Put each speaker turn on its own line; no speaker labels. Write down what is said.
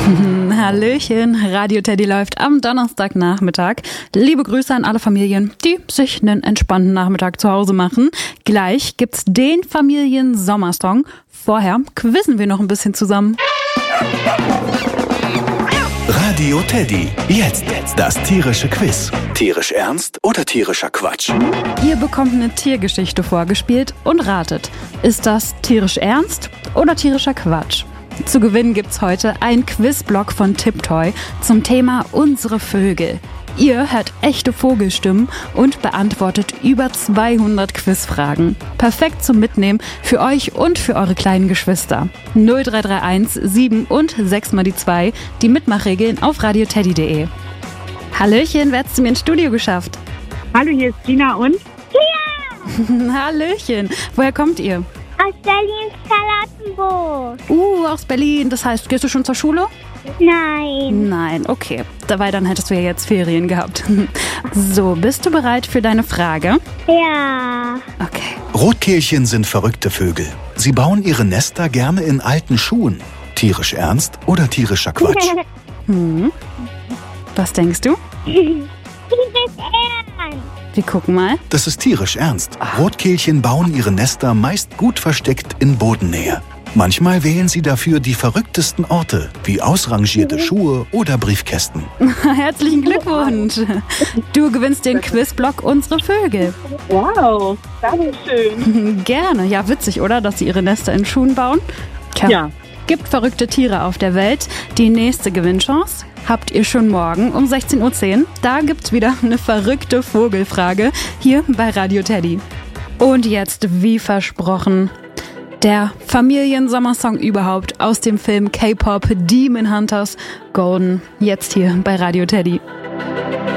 Hallöchen, Radio Teddy läuft am Donnerstagnachmittag. Liebe Grüße an alle Familien, die sich einen entspannten Nachmittag zu Hause machen. Gleich gibt's den Familien-Sommersong. Vorher quizzen wir noch ein bisschen zusammen.
Radio Teddy, jetzt das tierische Quiz. Tierisch ernst oder tierischer Quatsch?
Ihr bekommt eine Tiergeschichte vorgespielt und ratet, ist das tierisch ernst oder tierischer Quatsch? Zu gewinnen gibt's heute einen Quizblock von Tiptoy zum Thema unsere Vögel. Ihr hört echte Vogelstimmen und beantwortet über 200 Quizfragen. Perfekt zum Mitnehmen für euch und für eure kleinen Geschwister. 0331 7 und 6 mal die 2, die Mitmachregeln auf radioteddy.de. Hallöchen, wer hat's zu mir ins Studio geschafft?
Hallo, hier ist Gina und
Tia! Hallöchen, woher kommt ihr?
Aus Berlin-Charlottenburg.
Aus Berlin. Das heißt, gehst du schon zur Schule?
Nein.
Nein, okay. Dabei dann hättest du ja jetzt Ferien gehabt. So, bist du bereit für deine Frage?
Ja.
Okay.
Rotkehlchen sind verrückte Vögel. Sie bauen ihre Nester gerne in alten Schuhen. Tierisch ernst oder tierischer Quatsch?
Was denkst du? Wir gucken mal.
Das ist tierisch ernst. Rotkehlchen bauen ihre Nester meist gut versteckt in Bodennähe. Manchmal wählen sie dafür die verrücktesten Orte, wie ausrangierte Schuhe oder Briefkästen.
Herzlichen Glückwunsch. Du gewinnst den Quizblock Unsere Vögel.
wow, danke schön.
Gerne. Ja, witzig, oder? Dass sie ihre Nester in Schuhen bauen. Tja,
Ja.
Gibt verrückte Tiere auf der Welt. Die nächste Gewinnchance habt ihr schon morgen um 16.10 Uhr. Da gibt's wieder eine verrückte Vogelfrage hier bei Radio Teddy. Und jetzt, wie versprochen, der Familiensommersong überhaupt aus dem Film K-Pop Demon Hunters Golden. Jetzt hier bei Radio Teddy.